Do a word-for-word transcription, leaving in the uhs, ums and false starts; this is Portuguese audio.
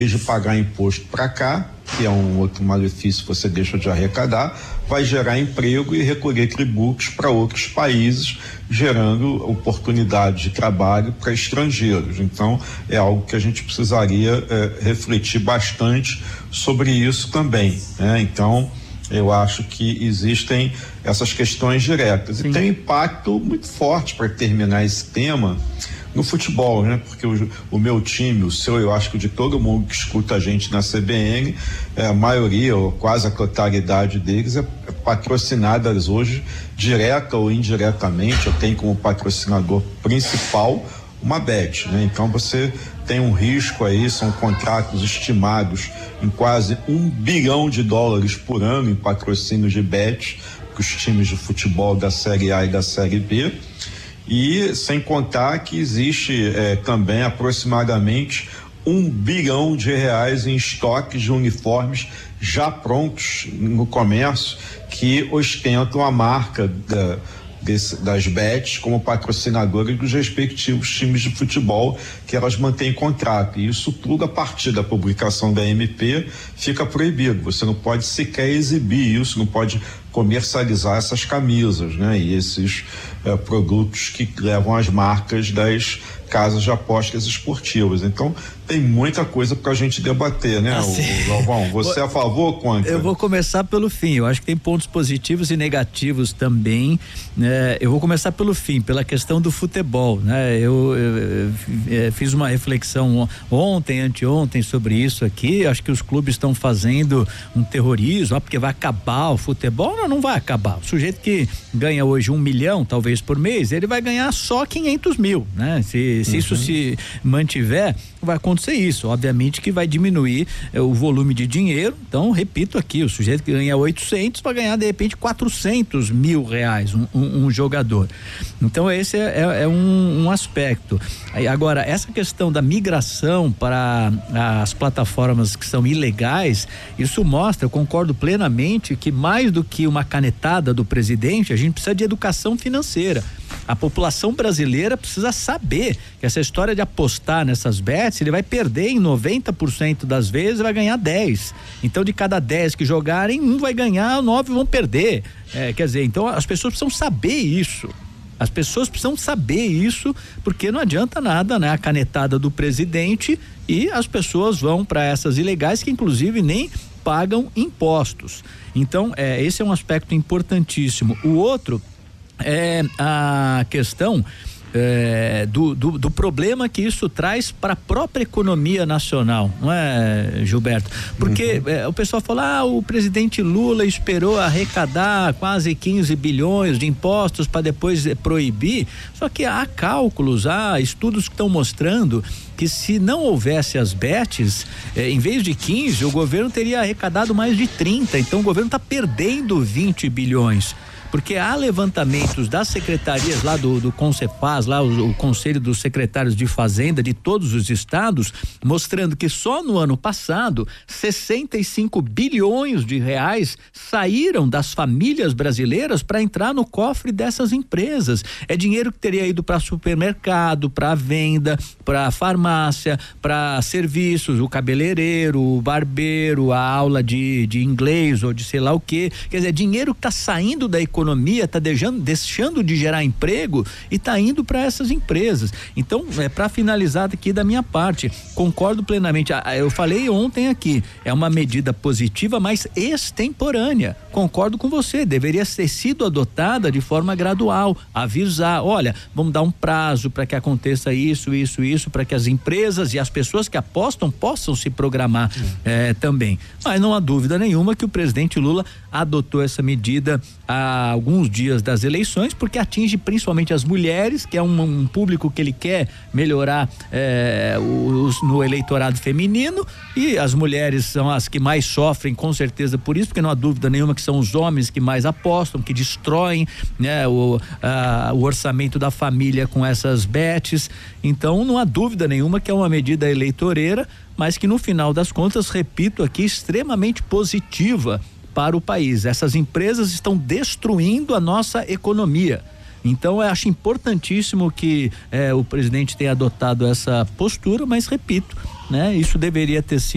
de pagar imposto para cá, que é um outro malefício que você deixa de arrecadar, vai gerar emprego e recolher tributos para outros países, gerando oportunidade de trabalho para estrangeiros. Então, é algo que a gente precisaria é, refletir bastante sobre isso também, né? Então, eu acho que existem essas questões diretas. Sim. E tem um impacto muito forte, para terminar esse tema, no futebol, né? Porque o, o meu time, o seu, eu acho que de todo mundo que escuta a gente na C B N, é, a maioria, ou quase a totalidade deles, é, é patrocinadas hoje, direta ou indiretamente, eu tenho como patrocinador principal uma Bet, né? Então você tem um risco aí, são contratos estimados em quase um bilhão de dólares por ano em patrocínios de Bet para os times de futebol da Série A e da Série B. E sem contar que existe eh, também aproximadamente um bilhão de reais em estoques de uniformes já prontos no comércio que ostentam a marca da, desse, das bets como patrocinadoras dos respectivos times de futebol que elas mantêm contrato. E isso tudo, a partir da publicação da M P, fica proibido. Você não pode sequer exibir isso, não pode comercializar essas camisas, né? E esses eh, produtos que levam as marcas das casas de apostas esportivas. Então, tem muita coisa pra gente debater, né, assim, o Galvão? Você é a favor ou contra? Eu vou começar pelo fim. Eu acho que tem pontos positivos e negativos também, né? Eu vou começar pelo fim, pela questão do futebol, né? Eu, eu, eu, eu fiz uma reflexão ontem, anteontem sobre isso aqui. Acho que os clubes estão fazendo um terrorismo, ah, porque vai acabar o futebol. Não, não vai acabar. O sujeito que ganha hoje um milhão, talvez por mês, ele vai ganhar só quinhentos mil, né? Se, se uhum. isso se mantiver, vai acontecer isso. Obviamente que vai diminuir eh, o volume de dinheiro. Então, repito aqui, o sujeito que ganha oitocentos vai ganhar de repente quatrocentos mil reais, um, um, um jogador. Então, esse é, é, é um, um aspecto. Aí, agora, essa questão da migração para as plataformas que são ilegais, isso mostra, eu concordo plenamente, que mais do que uma canetada do presidente, a gente precisa de educação financeira. A população brasileira precisa saber que essa história de apostar nessas bets, ele vai perder em noventa por cento das vezes e vai ganhar dez. Então, de cada dez que jogarem, um vai ganhar, nove vão perder. É, quer dizer, então as pessoas precisam saber isso. As pessoas precisam saber isso, porque não adianta nada, né? A canetada do presidente e as pessoas vão para essas ilegais que inclusive nem pagam impostos. Então, é, esse é um aspecto importantíssimo. O outro é a questão é, do, do, do problema que isso traz para a própria economia nacional, não é, Gilberto? Porque uhum. é, o pessoal fala, ah, o presidente Lula esperou arrecadar quase quinze bilhões de impostos para depois é, proibir, só que há cálculos, há estudos que estão mostrando que se não houvesse as bets, eh, em vez de quinze, o governo teria arrecadado mais de trinta, então o governo está perdendo vinte bilhões. Porque há levantamentos das secretarias lá do, do Concefaz, lá o, o Conselho dos Secretários de Fazenda de todos os estados, mostrando que só no ano passado sessenta e cinco bilhões de reais saíram das famílias brasileiras para entrar no cofre dessas empresas. É dinheiro que teria ido para supermercado, para venda, para farmácia, para serviços, o cabeleireiro, o barbeiro, a aula de, de inglês ou de sei lá o quê. Quer dizer, dinheiro que está saindo da economia economia está deixando, deixando de gerar emprego e está indo para essas empresas. Então, é, para finalizar aqui da minha parte, concordo plenamente. Eu falei ontem aqui, é uma medida positiva, mas extemporânea. Concordo com você, deveria ter sido adotada de forma gradual, avisar, olha, vamos dar um prazo para que aconteça isso, isso, isso, para que as empresas e as pessoas que apostam possam se programar hum. é, também. Mas não há dúvida nenhuma que o presidente Lula adotou essa medida há alguns dias das eleições, porque atinge principalmente as mulheres, que é um, um público que ele quer melhorar é, os, no eleitorado feminino, e as mulheres são as que mais sofrem, com certeza, por isso, porque não há dúvida nenhuma que são os homens que mais apostam, que destroem, né, o, a, o orçamento da família com essas bets. Então não há dúvida nenhuma que é uma medida eleitoreira, mas que no final das contas, repito aqui, extremamente positiva para o país. Essas empresas estão destruindo a nossa economia. Então eu acho importantíssimo que eh, o presidente tenha adotado essa postura, mas repito, né? Isso deveria ter sido